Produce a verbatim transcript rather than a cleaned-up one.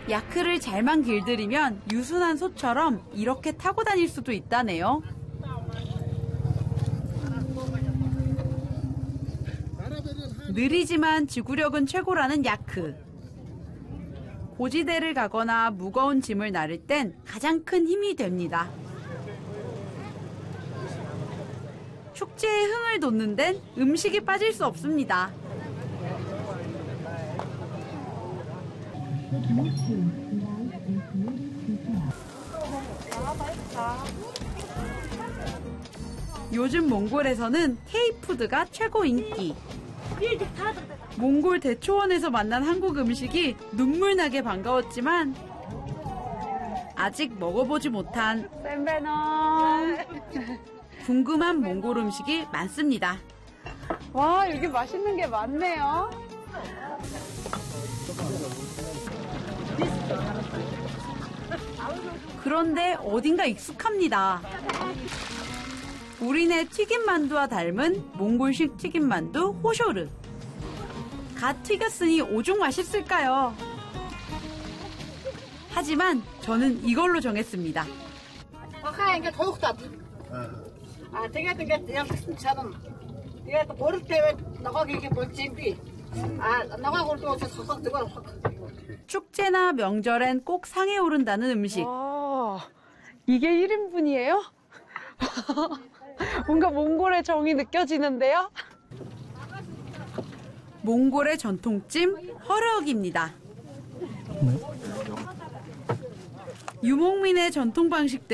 야크를 잘만 길들이면 유순한 소처럼 이렇게 타고 다닐 수도 있다네요. 느리지만 지구력은 최고라는 야크. 고지대를 가거나 무거운 짐을 나를 땐 가장 큰 힘이 됩니다. 축제의 흥을 돋는 데는 음식이 빠질 수 없습니다. 요즘 몽골에서는 K푸드가 최고 인기. 몽골 대초원에서 만난 한국 음식이 눈물나게 반가웠지만 아직 먹어보지 못한 쌤베넘 궁금한 몽골 음식이 많습니다. 와, 여기 맛있는 게 많네요. 그런데 어딘가 익숙합니다. 우리네 튀김만두와 닮은 몽골식 튀김만두 호쇼르. 갓 튀겼으니 오죽 맛있을까요? 하지만 저는 이걸로 정했습니다. 축제나 명절엔 꼭 상에 오른다는 음식. 와, 이게 일 인분이에요? 뭔가 몽골의 정이 느껴지는데요? 몽골의 전통찜 허르억입니다. 유목민의 전통 방식대로